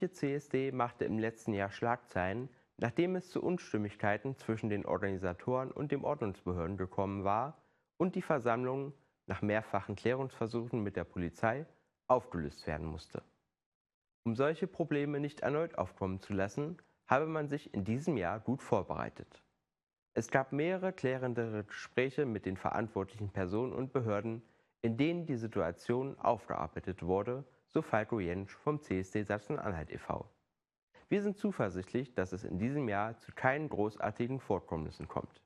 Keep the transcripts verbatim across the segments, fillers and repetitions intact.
Die C S D machte im letzten Jahr Schlagzeilen, nachdem es zu Unstimmigkeiten zwischen den Organisatoren und den Ordnungsbehörden gekommen war und die Versammlung nach mehrfachen Klärungsversuchen mit der Polizei aufgelöst werden musste. Um solche Probleme nicht erneut aufkommen zu lassen, habe man sich in diesem Jahr gut vorbereitet. Es gab mehrere klärendere Gespräche mit den verantwortlichen Personen und Behörden, in denen die Situation aufgearbeitet wurde, so Falko Jentsch vom C S D Sachsen-Anhalt e V Wir sind zuversichtlich, dass es in diesem Jahr zu keinen großartigen Vorkommnissen kommt.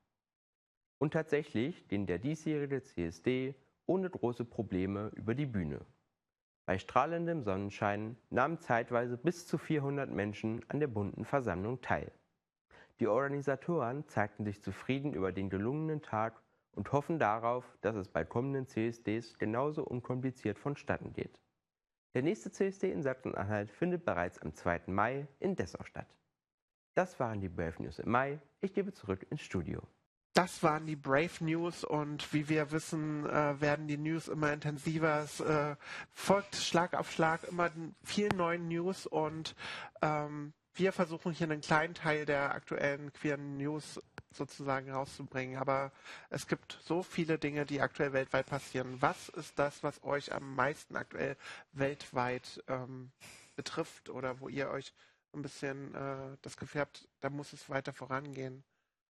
Und tatsächlich ging der diesjährige C S D ohne große Probleme über die Bühne. Bei strahlendem Sonnenschein nahmen zeitweise bis zu vierhundert Menschen an der bunten Versammlung teil. Die Organisatoren zeigten sich zufrieden über den gelungenen Tag und hoffen darauf, dass es bei kommenden C S Ds genauso unkompliziert vonstatten geht. Der nächste C S D in Sachsen-Anhalt findet bereits am zweiten Mai in Dessau statt. Das waren die Brave News im Mai. Ich gebe zurück ins Studio. Das waren die Brave News und wie wir wissen, äh, werden die News immer intensiver. Es äh, folgt Schlag auf Schlag immer viel neuen News und ähm, wir versuchen hier einen kleinen Teil der aktuellen queeren News sozusagen rauszubringen. Aber es gibt so viele Dinge, die aktuell weltweit passieren. Was ist das, was euch am meisten aktuell weltweit ähm, betrifft oder wo ihr euch ein bisschen äh, das Gefühl habt, da muss es weiter vorangehen?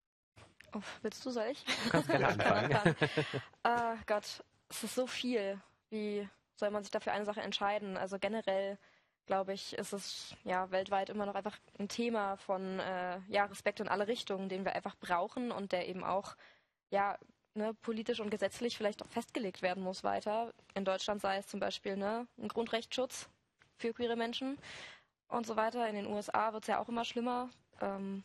Oh, willst du, soll ich? Du kannst gerne anfangen. äh, Gott, es ist so viel. Wie soll man sich dafür eine Sache entscheiden? Also generell, glaube ich, ist es ja weltweit immer noch einfach ein Thema von äh, ja, Respekt in alle Richtungen, den wir einfach brauchen und der eben auch ja, ne, politisch und gesetzlich vielleicht auch festgelegt werden muss weiter. In Deutschland sei es zum Beispiel ne, ein Grundrechtsschutz für queere Menschen und so weiter. In den U S A wird es ja auch immer schlimmer. Ähm,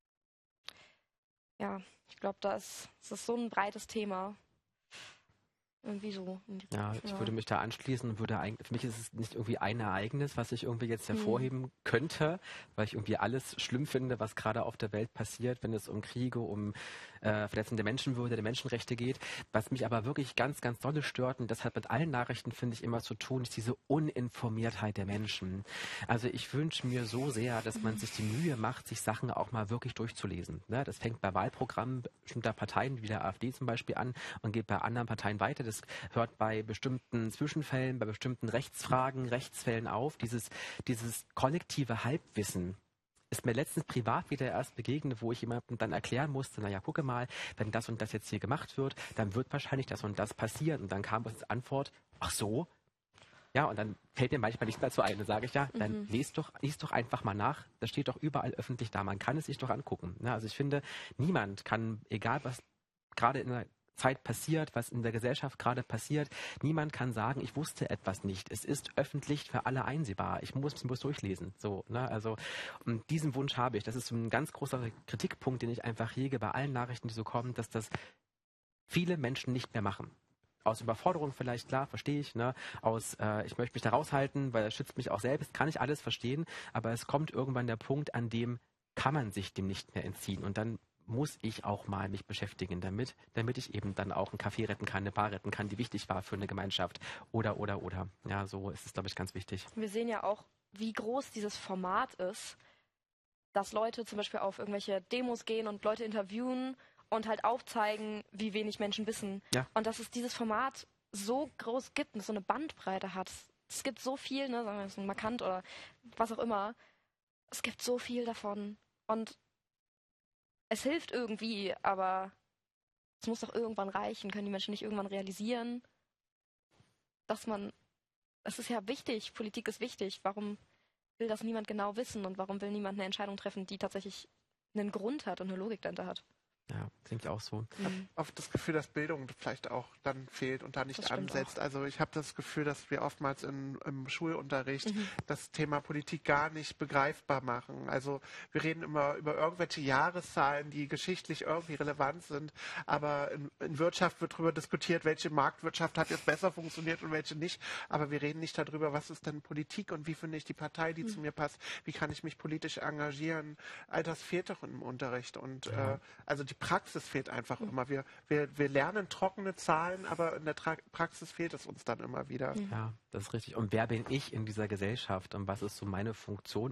Ja, ich glaube, da ist, das ist so ein breites Thema. Irgendwie so. Ja, ich ja. würde mich da anschließen und würde eigentlich, für mich ist es nicht irgendwie ein Ereignis, was ich irgendwie jetzt hervorheben mhm. könnte, weil ich irgendwie alles schlimm finde, was gerade auf der Welt passiert, wenn es um Kriege, um äh, Verletzung der Menschenwürde, der Menschenrechte geht. Was mich aber wirklich ganz, ganz dolle stört, und das hat mit allen Nachrichten, finde ich, immer zu tun, ist diese Uninformiertheit der Menschen. Also ich wünsche mir so sehr, dass man sich die Mühe macht, sich Sachen auch mal wirklich durchzulesen. Ne? Das fängt bei Wahlprogrammen bestimmter Parteien, wie der AfD zum Beispiel, an und geht bei anderen Parteien weiter. Das hört bei bestimmten Zwischenfällen, bei bestimmten Rechtsfragen, Rechtsfällen auf. Dieses, dieses kollektive Halbwissen ist mir letztens privat wieder erst begegnet, wo ich jemandem dann erklären musste, naja, gucke mal, wenn das und das jetzt hier gemacht wird, dann wird wahrscheinlich das und das passieren. Und dann kam als Antwort, ach so? Ja, und dann fällt mir manchmal nichts dazu ein. Dann sage ich, ja, dann mhm. lest doch, lest doch einfach mal nach. Das steht doch überall öffentlich da. Man kann es sich doch angucken. Ja, also ich finde, niemand kann, egal was gerade in der Zeit passiert, was in der Gesellschaft gerade passiert. Niemand kann sagen, ich wusste etwas nicht. Es ist öffentlich für alle einsehbar. Ich muss es bloß durchlesen. So, ne? Also, und diesen Wunsch habe ich. Das ist so ein ganz großer Kritikpunkt, den ich einfach hege bei allen Nachrichten, die so kommen, dass das viele Menschen nicht mehr machen. Aus Überforderung vielleicht, klar, verstehe ich. Ne? Aus, äh, ich möchte mich da raushalten, weil es schützt mich auch selbst. Kann ich alles verstehen. Aber es kommt irgendwann der Punkt, an dem kann man sich dem nicht mehr entziehen. Und dann muss ich auch mal mich beschäftigen damit, damit ich eben dann auch einen Café retten kann, eine Bar retten kann, die wichtig war für eine Gemeinschaft. Oder, oder, oder. Ja, so ist es, glaube ich, ganz wichtig. Wir sehen ja auch, wie groß dieses Format ist, dass Leute zum Beispiel auf irgendwelche Demos gehen und Leute interviewen und halt aufzeigen, wie wenig Menschen wissen. Ja. Und dass es dieses Format so groß gibt und so eine Bandbreite hat. Es gibt so viel, ne, sagen wir es markant oder was auch immer. Es gibt so viel davon. Und es hilft irgendwie, aber es muss doch irgendwann reichen. Können die Menschen nicht irgendwann realisieren, dass man, es ist ja wichtig, Politik ist wichtig. Warum will das niemand genau wissen und warum will niemand eine Entscheidung treffen, die tatsächlich einen Grund hat und eine Logik dahinter hat? Ja, denke ich auch so. Ich habe oft das Gefühl, dass Bildung vielleicht auch dann fehlt und da nicht ansetzt. Auch. Also ich habe das Gefühl, dass wir oftmals in, im Schulunterricht mhm. das Thema Politik gar nicht begreifbar machen. Also wir reden immer über irgendwelche Jahreszahlen, die geschichtlich irgendwie relevant sind, aber in, in Wirtschaft wird darüber diskutiert, welche Marktwirtschaft hat jetzt besser funktioniert und welche nicht. Aber wir reden nicht darüber, was ist denn Politik und wie finde ich die Partei, die mhm. zu mir passt, wie kann ich mich politisch engagieren. All das fehlt doch im Unterricht. Und ja. äh, also die die Praxis fehlt einfach mhm. immer. Wir, wir, wir lernen trockene Zahlen, aber in der Tra Praxis fehlt es uns dann immer wieder. Ja, das ist richtig. Und wer bin ich in dieser Gesellschaft und was ist so meine Funktion